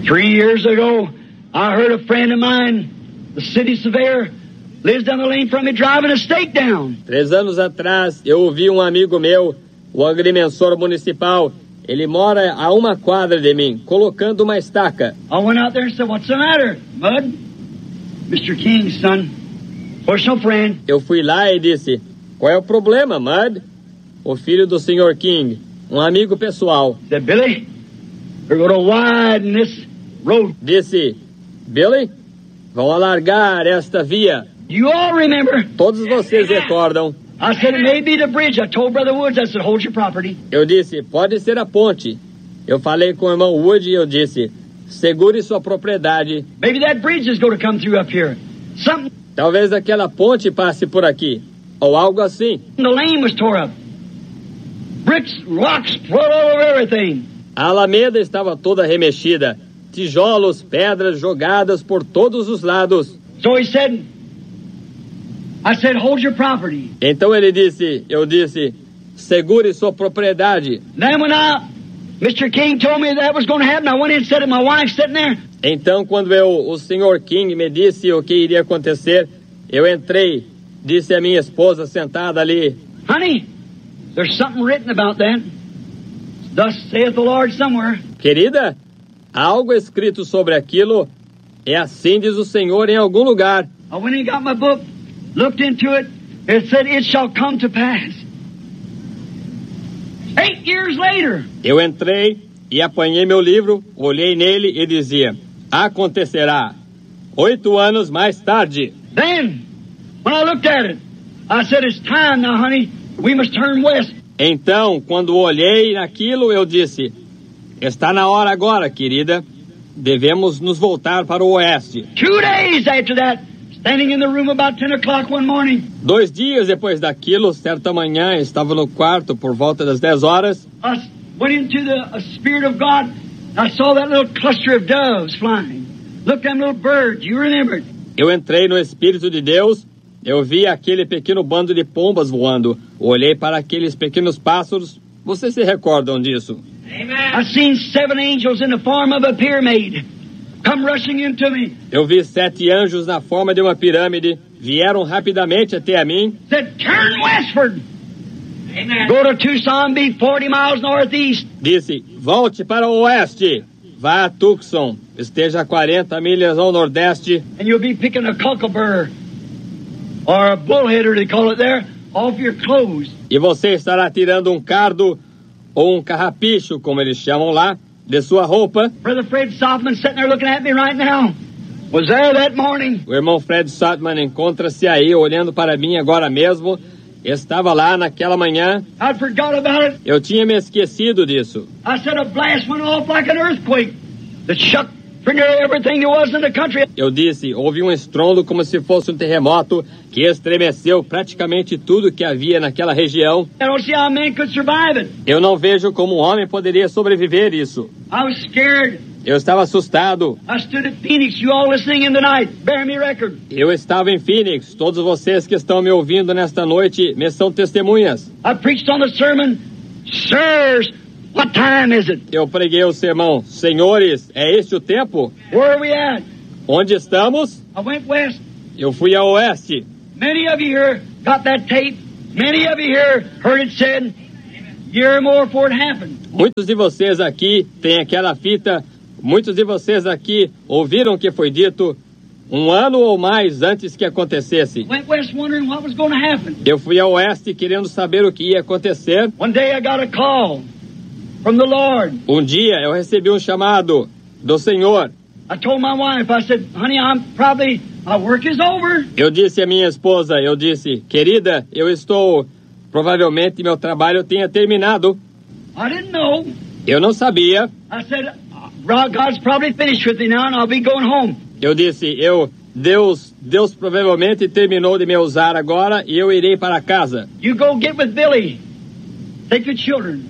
3 years ago, I heard a friend of mine, the city surveyor, lives down the lane from me, driving a stake down. 3 anos atrás, eu ouvi um amigo meu, o agrimensor municipal. Ele mora a 1 quadra de mim, colocando uma estaca. I went out there and said, "What's the matter, Bud?" Mr. King's son, personal friend. Eu fui lá e disse, qual é o problema, Mud? O filho do Sr. King, um amigo pessoal. Said, "Billy, we're going to widen this road." Disse, Billy, vão alargar esta via. You all remember? Todos vocês recordam. I said, "It may be the bridge." I told Brother Woods, I said, "Hold your property." Eu disse, pode ser a ponte. Eu falei com o irmão Wood e eu disse, segure sua propriedade. Maybe that bridge is going to come through up here. Something. Talvez aquela ponte passe por aqui. Ou algo assim. The lane was tore up. Bricks, rocks, all over everything. A alameda estava toda remexida. Tijolos, pedras jogadas por todos os lados. So he said, I said, "Hold your property." Então ele disse, eu disse, segure sua propriedade. Then when Mr. King told me that was going to happen, I went in and said to my wife sitting there. Então quando o Sr. King me disse o que iria acontecer, eu entrei, disse a minha esposa sentada ali, "Honey, there's something written about that. Thus saith the Lord somewhere." Querida, há algo escrito sobre aquilo, é assim diz o Senhor em algum lugar. I went and got my book, looked into it. It said, "It shall come to pass." 8 years later. Eu entrei e apanhei meu livro, olhei nele e dizia, acontecerá 8 anos mais tarde. Then, when I looked at it, I said, "It's time now, honey. We must turn west." Então, quando olhei naquilo, eu disse, está na hora agora, querida. Devemos nos voltar para o oeste. 2 days after that, standing in the room about 10 o'clock one morning. 2 dias depois daquilo, certa manhã, estava no quarto por volta das 10 horas. I went into the Spirit of God. I saw that little cluster of doves flying. Look, them little birds. You remember it. Eu entrei no Espírito de Deus. Eu vi aquele pequeno bando de pombas voando. Olhei para aqueles pequenos pássaros. Vocês se recordam disso? Amen. I seen 7 angels in the form of a pyramid come rushing into me. Eu vi 7 anjos na forma de uma pirâmide. Vieram rapidamente até a mim. Said, "Turn westward." Amen. Go to Tucson, be 40 miles northeast. Disse, volte para o oeste. Vá a Tucson. Esteja a 40 milhas ao nordeste. And you'll be picking a cockleburr, or a bullheader, they call it there, off your clothes. E você estará tirando um cardo ou um carrapicho, como eles chamam lá, de sua roupa. Brother Fred Softman sitting there looking at me right now. Was there that morning. O irmão Fred Sotman encontra-se aí, olhando para mim agora mesmo. Estava lá naquela manhã. I forgot about it. Eu tinha me esquecido disso. I said a blast went off like an earthquake that shook everything there was in the country. Eu disse, houve um estrondo como se fosse um terremoto que estremeceu praticamente tudo que havia naquela região. I don't see how a man could survive it. Eu não vejo como um homem poderia sobreviver isso. I was scared. Eu estava assustado. I stood at Phoenix, you all listening in tonight, bear me record. Eu estava em Phoenix. Todos vocês que estão me ouvindo nesta noite me são testemunhas. I preached on the sermon, "Sirs, what time is it?" Eu preguei o sermão, senhores, é este o tempo? Where are we at? Onde estamos? I went west. Eu fui a oeste. Many of you here got that tape. Many of you here heard it said, year or more before it happened. Muitos de vocês aqui têm aquela fita. Muitos de vocês aqui ouviram o que foi dito 1 ano ou mais antes que acontecesse. Went west wondering what was going to happen. Eu fui ao oeste querendo saber o que ia acontecer. One day I got a call from the Lord. Um dia eu recebi um chamado do Senhor. I told my wife, I said, "Honey, my work is over." Eu disse à minha esposa, querida, provavelmente meu trabalho tenha terminado. I didn't know. Eu não sabia. I said, "God's probably finished with me now and I'll be going home." Eu disse, Deus provavelmente terminou de me usar agora e eu irei para casa. You go get with Billy. Take the children.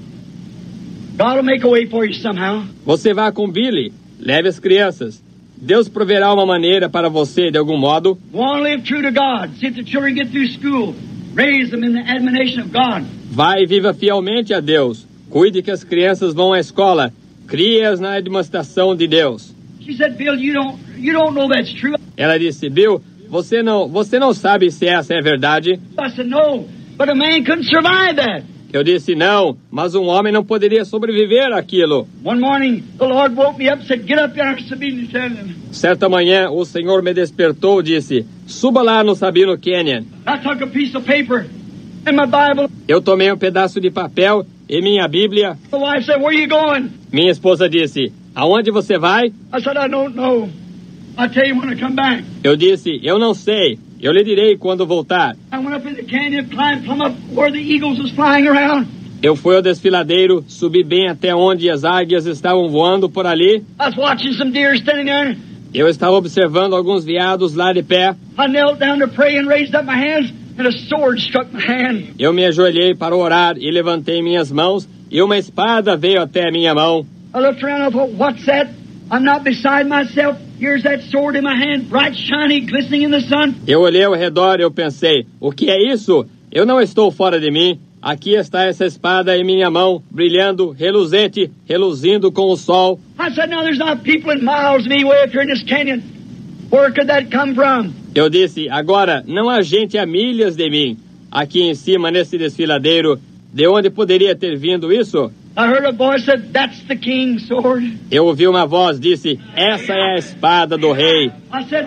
God will make a way for you somehow. Você vá com Billy, leve as crianças. Deus proverá uma maneira para você de algum modo. Go on, live true to God. See if the children get through school. Raise them in the admonition of God. Vai e viva fielmente a Deus. Cuide que as crianças vão à escola. Crie-as na demonstração de Deus. She said, Bill, you don't know that's true. Ela disse, Bill, você não sabe se essa é verdade? I said, no, but a man couldn't survive that. Eu disse, não, mas um homem não poderia sobreviver àquilo. One morning, the Lord woke me up and said, get up there, Sabine Canyon. Certa manhã, o Senhor me despertou e disse, suba lá no Sabino Canyon. I took a piece of paper and my Bible. Eu tomei um pedaço de papel e minha Bíblia. The wife said, where are you going? Minha esposa disse, aonde você vai? I said, I don't know. I'll tell you when I come back. Eu disse, eu não sei. Eu lhe direi quando voltar. I went up in the canyon, climbed plumb up where the eagles was flying around. Eu fui ao desfiladeiro, subi bem até onde as águias estavam voando por ali. I was watching some deer standing there. Eu estava observando alguns veados lá de pé. I knelt down to pray and raised up my hands, and a sword struck my hand. Eu me ajoelhei para orar e levantei minhas mãos, e uma espada veio até a minha mão. I looked around and I thought, what's that? I'm not beside myself. Here's that sword in my hand, bright, shiny, glistening in the sun. Eu olhei ao redor e eu pensei, o que é isso? Eu não estou fora de mim. Aqui está essa espada em minha mão, brilhando, reluzente, reluzindo com o sol. I said, now there's not people in miles of me way up here in this canyon. Where could that come from? Eu disse, agora, não há gente a milhas de mim. Aqui em cima, nesse desfiladeiro, de onde poderia ter vindo isso? I heard a voice said, that's the king's sword. Eu ouvi uma voz, disse, essa é a espada do rei. I said,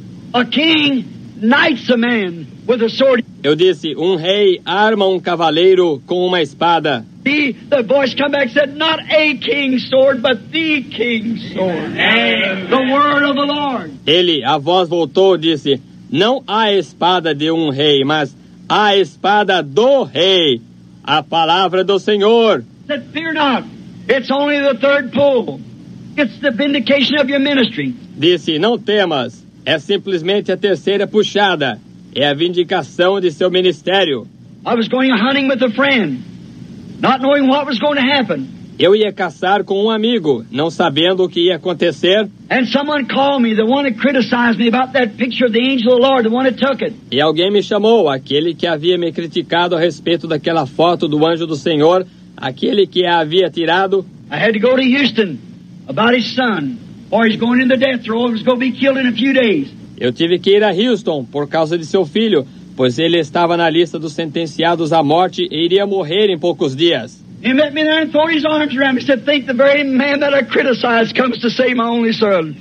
a king knights a man with a sword. Eu disse, um rei arma um cavaleiro com uma espada. The voice come back and said, not a king's sword, but the king's sword. The word of the Lord. A voz voltou e disse, não a espada de um rei, mas a espada do rei. A palavra do Senhor. Said, fear not. It's only the third pull. It's the vindication of your ministry. Disse, não temas. É simplesmente a terceira puxada. É a vindicação de seu ministério. I was going hunting with a friend, not knowing what was going to happen. Eu ia caçar com um amigo, não sabendo o que ia acontecer. And someone called me, the one that criticized me about that picture of the angel of the Lord, the one that took it. E alguém me chamou, aquele que havia me criticado a respeito daquela foto do anjo do Senhor, aquele que a havia tirado. I had to go to Houston about his son, or he's going in the death row, he was going to be killed in a few days. Eu tive que ir a Houston por causa de seu filho, pois ele estava na lista dos sentenciados à morte e iria morrer em poucos dias. He met me there and threw his arms around me. He said, think the very man that I criticized comes to save my only son.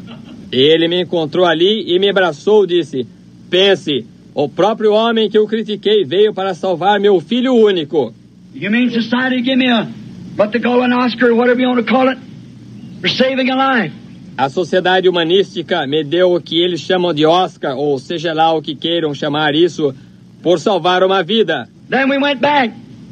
E ele me encontrou ali e me abraçou e disse, pense, o próprio homem que eu critiquei veio para salvar meu filho único. You mean society give me what they call an Oscar, or whatever you want to call it, for saving a life? A sociedade humanística me deu o que eles chamam de Oscar, ou seja lá o que queiram chamar isso, por salvar uma vida. Then we went back.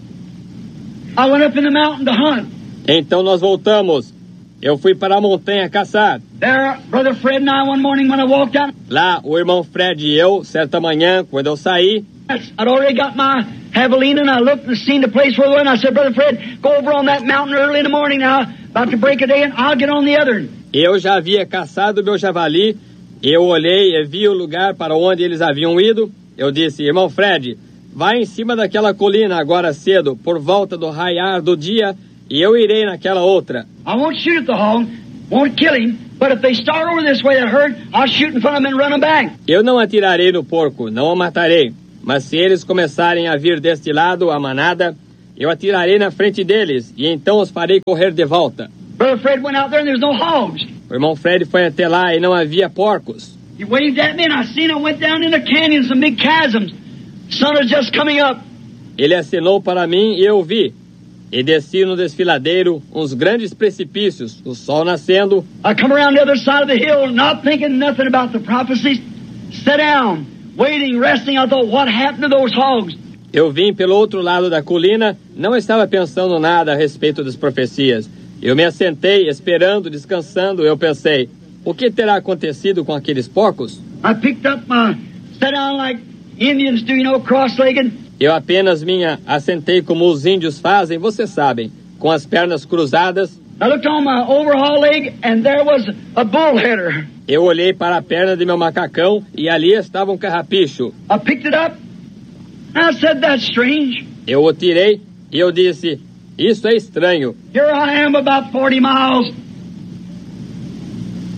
I went up in the mountain to hunt. Então nós voltamos. Eu fui para a montanha caçar. There, Brother Fred and I, one morning when I walked down, Lá, o irmão Fred e eu, certa manhã, quando eu saí, I'd already got my javelin and I looked and seen the place where we went. I said, Brother Fred, go over on that mountain early in the morning now, about to break a day, and I'll get on the other. eu já havia caçado meu javali. Eu olhei e vi o lugar para onde eles haviam ido. Eu disse, irmão Fred, vai em cima daquela colina agora cedo, por volta do raiar do dia, e eu irei naquela outra. I won't shoot at the hog, won't kill him, but if they start over this way, that herd, I'll shoot in front of them and run them back. Eu não atirarei no porco, não o matarei. Mas se eles começarem a vir deste lado, a manada, eu atirarei na frente deles, e então os farei correr de volta. Brother Fred went out there and there's no hogs. O irmão Fred foi até lá e não havia porcos. He waved at me and I seen I went down in the canyon, some big chasms. Sun is just coming up. Ele acenou para mim e eu vi. E desci no desfiladeiro uns grandes precipícios, o sol nascendo. I come around the other side of the hill, not thinking nothing about the prophecies. Sat down, waiting, resting. I thought, what happened to those hogs? Eu vim pelo outro lado da colina, não estava pensando nada a respeito das profecias. Eu me assentei, esperando, descansando. Eu pensei, o que terá acontecido com aqueles porcos? I picked up my, sat down like Indians do, cross-legged. Eu apenas assentei como os índios fazem, vocês sabem, com as pernas cruzadas. I looked on my overall leg and there was a bullheader. Eu olhei para a perna de meu macacão e ali estava um carrapicho. I picked it up and I said, that's strange. Eu o tirei e eu disse, isso é estranho. Here I am about 40 miles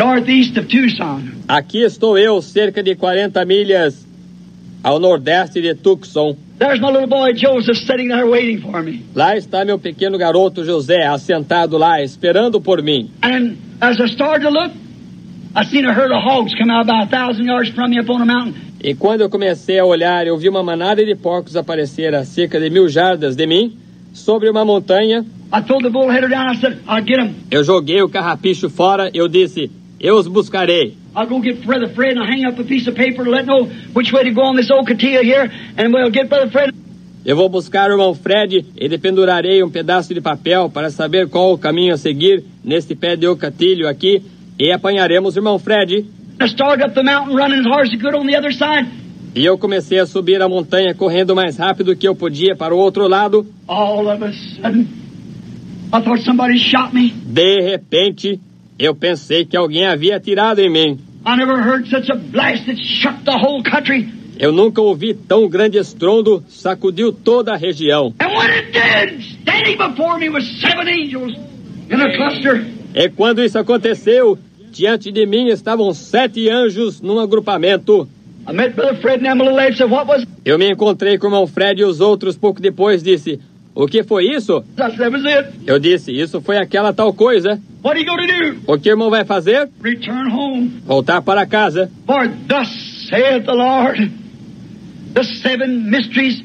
northeast of Tucson. Aqui estou eu, cerca de 40 milhas ao nordeste de Tucson. There's my little boy Joseph sitting there waiting for me. Lá está meu pequeno garoto José, assentado lá, esperando por mim. And as I started to look, I seen a herd of hogs come out about 1,000 yards from me up on a mountain. E quando eu comecei a olhar, eu vi uma manada de porcos aparecer a cerca de 1.000 jardas de mim, sobre uma montanha. I threw the bullheader down. I said, I'll get him. Eu joguei o carrapicho fora, eu disse, eu os buscarei. I'll go get Brother Fred and I'll hang up a piece of paper to let know which way to go on this old catilla here, and we'll get Brother Fred. Eu vou buscar o irmão Fred e lhe pendurarei um pedaço de papel para saber qual o caminho a seguir neste pé de eucatilho aqui, e apanharemos o irmão Fred. I started up the mountain running as hard as I could on the other side. E eu comecei a subir a montanha correndo o mais rápido que eu podia para o outro lado. All of a sudden, I thought somebody shot me. De repente, eu pensei que alguém havia atirado em mim. I never heard such a blast that shook the whole country. Eu nunca ouvi tão grande estrondo, sacudiu toda a região. And when it did, standing before me was 7 angels in a cluster. E quando isso aconteceu, diante de mim estavam 7 anjos num agrupamento. I met Brother Fred and them little lad said, what was it? Eu me encontrei com o irmão Fred e os outros pouco depois disse, o que foi isso? I said, that was it. Eu disse, isso foi aquela tal coisa. What are you going to do? O que o irmão vai fazer? Return home. Voltar para casa. For thus saith the Lord, the 7 mysteries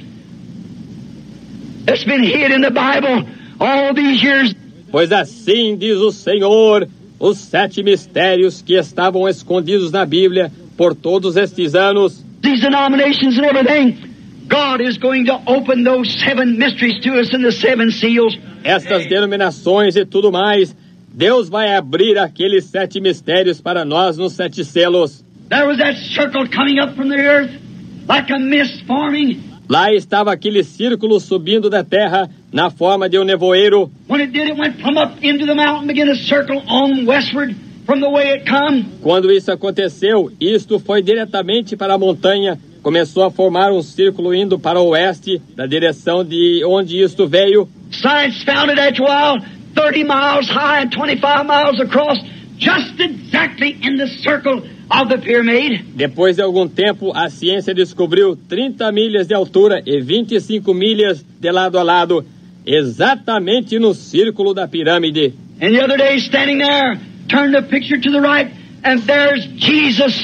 that's been hid in the Bible all these years. Pois assim diz o Senhor, os 7 mistérios que estavam escondidos na Bíblia por todos estes anos. These denominations and everything, God is going to open those 7 mysteries to us in the 7 seals. Estas denominações e tudo mais, Deus vai abrir aqueles 7 mistérios para nós nos 7 selos. There was that circle coming up from the earth like a mist forming. Lá estava aquele círculo subindo da terra na forma de um nevoeiro. When it did, it went plumb up into the mountain, began to circle on westward from the way it come. Quando isso aconteceu, isto foi diretamente para a montanha, começou a formar um círculo indo para o oeste, da direção de onde isto veio. Science found it after a while, 30 miles high and 25 miles across, just exactly in the circle of the pyramid. Depois de algum tempo, a ciência descobriu 30 milhas de altura e 25 milhas de lado a lado, exatamente no círculo da pirâmide. And the other day, standing there, turn the picture to the right, and there's Jesus,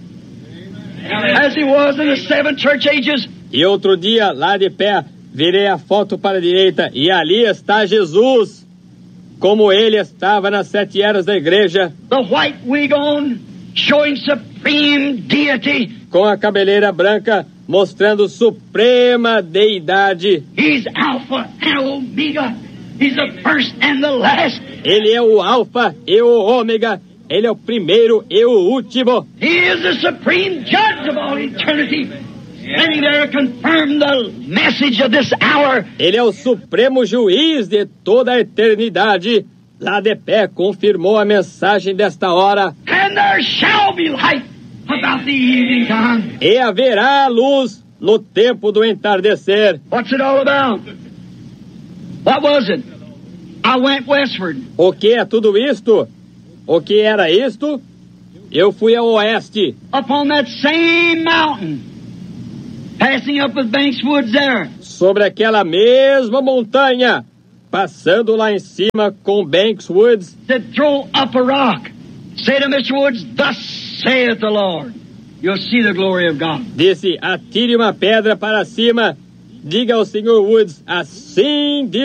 as he was in the 7 church ages. E outro dia, lá de pé, virei a foto para a direita, e ali está Jesus, como ele estava nas 7 eras da igreja. The white wig on, showing supreme deity. Com a cabeleira branca, mostrando suprema deidade. He's Alpha and Omega. He's the first and the last. Ele é o Alfa e o Ômega. Ele é o primeiro e o último. He is the supreme judge of all eternity. Standing there to confirm the message of this hour. Ele é o supremo juiz de toda a eternidade. Lá de pé, confirmou a mensagem desta hora. And there shall be light about the evening time. E haverá luz no tempo do entardecer. What's it all about? What was it? I went westward. O que é tudo isto? O que era isto? Eu fui ao oeste. Upon that same mountain. Passing up with Banks Woods there. Sobre aquela mesma montanha. Passando lá em cima com Banks Woods. Said, throw up a rock. Say to Mr. Woods, thus saith the Lord. You'll see the glory of God. Disse, atire uma pedra para cima. Diga ao Sr. Woods, assim diz